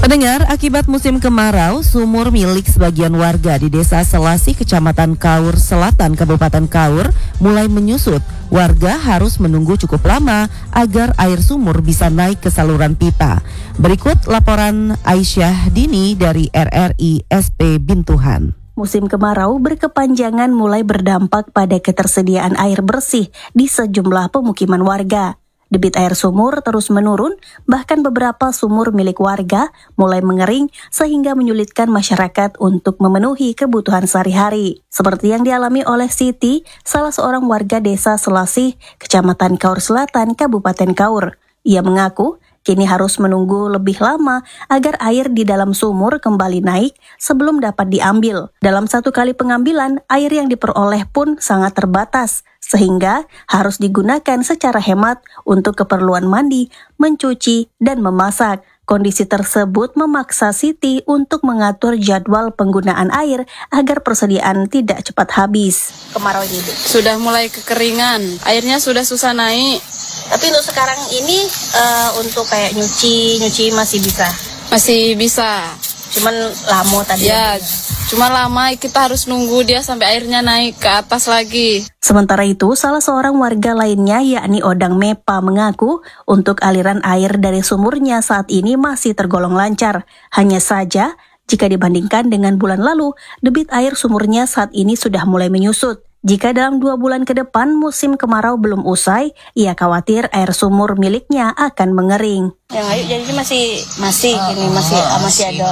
Pendengar, akibat musim kemarau, sumur milik sebagian warga di Desa Selasih, Kecamatan Kaur Selatan, Kabupaten Kaur, mulai menyusut. Warga harus menunggu cukup lama agar air sumur bisa naik ke saluran pipa. Berikut laporan Aisyah Dini dari RRI SP Bintuhan. Musim kemarau berkepanjangan mulai berdampak pada ketersediaan air bersih di sejumlah pemukiman warga. Debit air sumur terus menurun, bahkan beberapa sumur milik warga mulai mengering sehingga menyulitkan masyarakat untuk memenuhi kebutuhan sehari-hari. Seperti yang dialami oleh Siti, salah seorang warga Desa Selasih, Kecamatan Kaur Selatan, Kabupaten Kaur. Ia mengaku kini harus menunggu lebih lama agar air di dalam sumur kembali naik sebelum dapat diambil. Dalam satu kali pengambilan, air yang diperoleh pun sangat terbatas, sehingga harus digunakan secara hemat untuk keperluan mandi, mencuci, dan memasak. Kondisi tersebut memaksa Siti untuk mengatur jadwal penggunaan air agar persediaan tidak cepat habis. Kemarau ini sudah mulai kekeringan, airnya sudah susah naik. Tapi untuk sekarang ini untuk kayak nyuci masih bisa? Masih bisa. Cuman lama tadi. Ya, cuma lama, kita harus nunggu dia sampai airnya naik ke atas lagi. Sementara itu, salah seorang warga lainnya yakni Odang Mepa mengaku untuk aliran air dari sumurnya saat ini masih tergolong lancar. Hanya saja, jika dibandingkan dengan bulan lalu, debit air sumurnya saat ini sudah mulai menyusut. Jika dalam 2 bulan ke depan musim kemarau belum usai, ia khawatir air sumur miliknya akan mengering. Yang ayo jadi masih ada.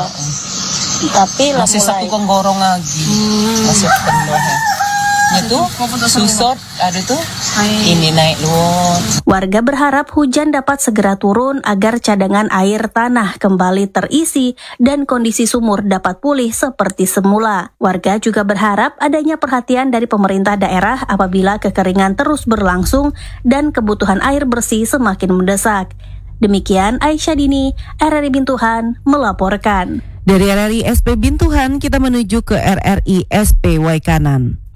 Tapi masih mulai. Satu konggorong lagi. Masih penuh. Itu susut ada tuh. Ini naik luar. Warga berharap hujan dapat segera turun agar cadangan air tanah kembali terisi dan kondisi sumur dapat pulih seperti semula. Warga juga berharap adanya perhatian dari pemerintah daerah apabila kekeringan terus berlangsung dan kebutuhan air bersih semakin mendesak. Demikian Aisyah Dini, RRI Bintuhan melaporkan. Dari RRI SP Bintuhan kita menuju ke RRI SP Waikanan.